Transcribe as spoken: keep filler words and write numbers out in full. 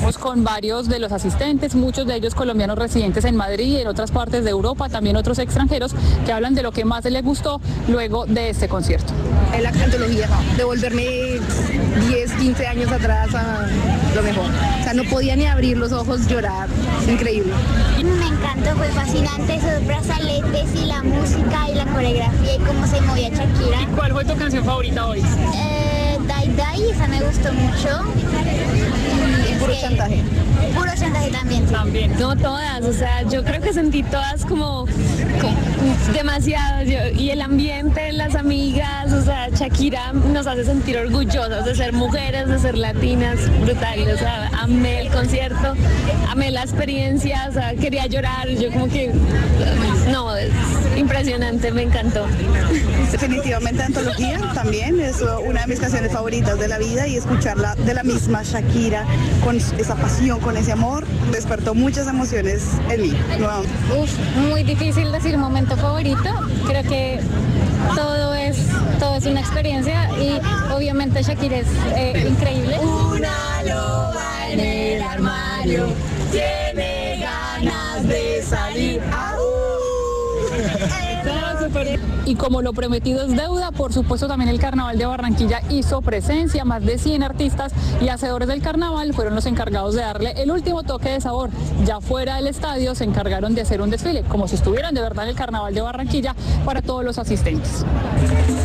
hablamos con varios de los asistentes, muchos de ellos colombianos residentes en Madrid y en otras partes de Europa, también otros extranjeros, que hablan de lo que más les gustó luego de este concierto. La antología, devolverme diez, quince años atrás a lo mejor. O sea, no podía ni abrir los ojos, llorar. Increíble. Me encantó, fue fascinante esos brazaletes y la música y la coreografía y cómo se movía Shakira. ¿Y cuál fue tu canción favorita hoy? Eh, Die Die, esa me gustó mucho. Y puro chantaje. Puro chantaje también. Sí. También. No todas, o sea, yo creo que sentí todas como, como demasiado, yo, y el ambiente, las amigas, o sea, Shakira nos hace sentir orgullosas de ser mujeres, de ser latinas, brutal, o sea, amé el concierto, amé la experiencia, o sea, quería llorar, yo como que, no, es impresionante, me encantó. Definitivamente Antología también es una de mis canciones favoritas de la vida y escucharla de la misma Shakira con esa pasión, con ese amor, despertó muchas emociones en mí. Wow. Uf, muy difícil decir momento favorito, creo que todo es, todo es una experiencia y obviamente Shakira es eh, increíble. Una loba en el armario tiene ganas de salir. Y como lo prometido es deuda, por supuesto también el Carnaval de Barranquilla hizo presencia. Más de cien artistas y hacedores del carnaval fueron los encargados de darle el último toque de sabor. Ya fuera del estadio se encargaron de hacer un desfile, como si estuvieran de verdad en el Carnaval de Barranquilla, para todos los asistentes.